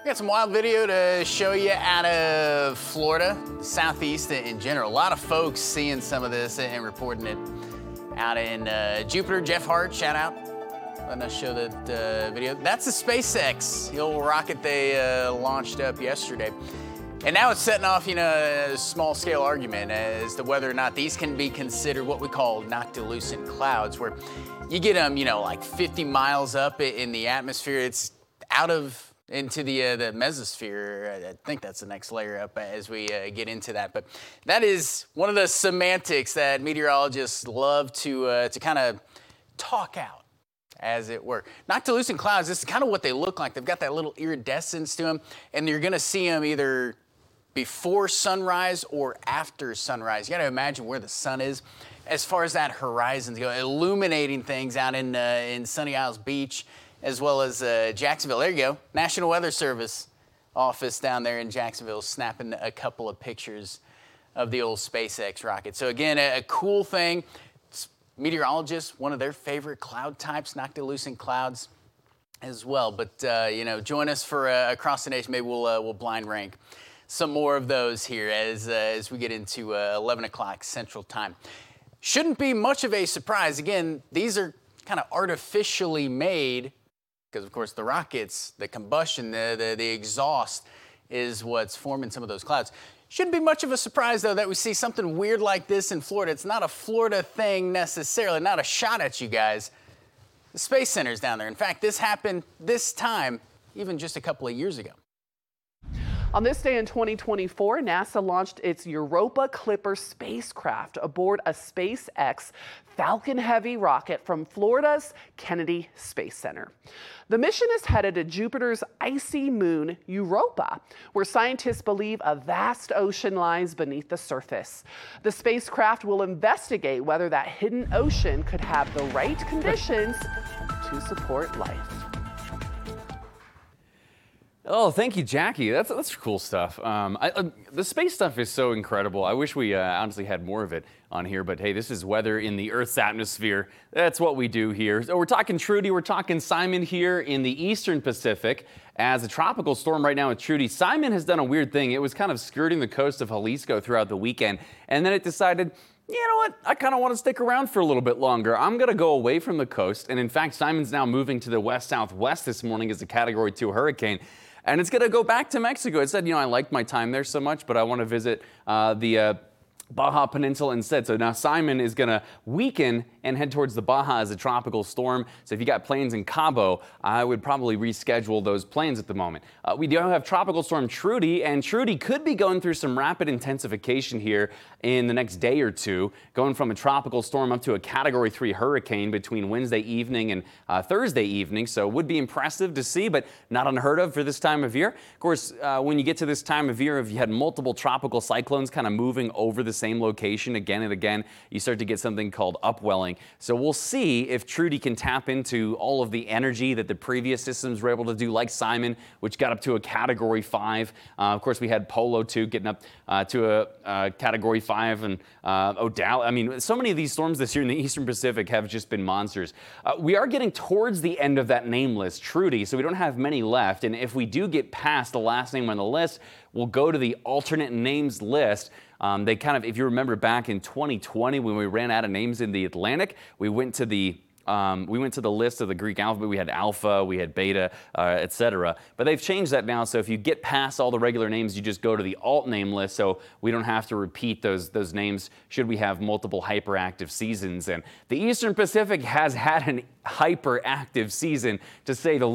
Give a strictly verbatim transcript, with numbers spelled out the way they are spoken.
We got some wild video to show you out of Florida, Southeast in general. A lot of folks seeing some of this and reporting it out in uh, Jupiter. Jeff Hart, shout out, letting us show that uh, video. That's the SpaceX, the old rocket they uh, launched up yesterday. And now it's setting off, you know, a small-scale argument as to whether or not these can be considered what we call noctilucent clouds, where you get them, you know, like fifty miles up in the atmosphere. It's out of into the uh, the mesosphere. I think that's the next layer up as we uh, get into that. But that is one of the semantics that meteorologists love to uh, to kind of talk out, as it were. Noctilucent clouds, this is kind of what they look like. They've got that little iridescence to them, and you're going to see them either before sunrise or after sunrise. You got to imagine where the sun is as far as that horizon go, illuminating things out in uh, in Sunny Isles Beach, as well as uh, Jacksonville. There you go. National Weather Service office down there in Jacksonville snapping a couple of pictures of the old SpaceX rocket. So again, a, a cool thing. It's meteorologists, one of their favorite cloud types, noctilucent clouds as well. But, uh, you know, join us for uh, Across the Nation. Maybe we'll, uh, we'll blind rank some more of those here as, uh, as we get into uh, eleven o'clock Central Time. Shouldn't be much of a surprise. Again, these are kind of artificially made because, of course, the rockets, the combustion, the, the, the exhaust is what's forming some of those clouds. Shouldn't be much of a surprise, though, that we see something weird like this in Florida. It's not a Florida thing necessarily, not a shot at you guys. The Space Center's down there. In fact, this happened this time even just a couple of years ago. On this day in twenty twenty-four, NASA launched its Europa Clipper spacecraft aboard a SpaceX Falcon Heavy rocket from Florida's Kennedy Space Center. The mission is headed to Jupiter's icy moon, Europa, where scientists believe a vast ocean lies beneath the surface. The spacecraft will investigate whether that hidden ocean could have the right conditions to support life. Oh, thank you, Jackie. That's that's cool stuff. Um, I, uh, the space stuff is so incredible. I wish we uh, honestly had more of it on here, but hey, this is weather in the Earth's atmosphere. That's what we do here. So we're talking Trudy, we're talking Simon here in the Eastern Pacific. As a tropical storm right now with Trudy, Simon has done a weird thing. It was kind of skirting the coast of Jalisco throughout the weekend, and then it decided, you know what, I kind of want to stick around for a little bit longer. I'm going to go away from the coast, and in fact, Simon's now moving to the west-southwest this morning as a Category two hurricane. And it's going to go back to Mexico. It said, you know, I liked my time there so much, but I want to visit uh, the uh, Baja Peninsula instead. So now Simon is going to weaken and head towards the Baja as a tropical storm. So if you got planes in Cabo, I would probably reschedule those planes at the moment. Uh, we do have Tropical Storm Trudy, and Trudy could be going through some rapid intensification here in the next day or two, going from a tropical storm up to a Category three hurricane between Wednesday evening and uh, Thursday evening. So it would be impressive to see, but not unheard of for this time of year. Of course, uh, when you get to this time of year, if you had multiple tropical cyclones kind of moving over the same location again and again, you start to get something called upwelling. So we'll see if Trudy can tap into all of the energy that the previous systems were able to do, like Simon, which got up to a Category five. Uh, of course, we had Polo too, getting up uh, to a, a Category five, and uh, Odal. I mean, so many of these storms this year in the Eastern Pacific have just been monsters. Uh, we are getting towards the end of that name list, Trudy, so we don't have many left. And if we do get past the last name on the list, we'll go to the alternate names list. Um, they kind of, if you remember back in twenty twenty when we ran out of names in the Atlantic, we went to the Um, we went to the list of the Greek alphabet. We had alpha, we had beta, uh, et cetera. But they've changed that now, so if you get past all the regular names, you just go to the alt name list, so we don't have to repeat those, those names should we have multiple hyperactive seasons. And the Eastern Pacific has had an hyperactive season, to say the least.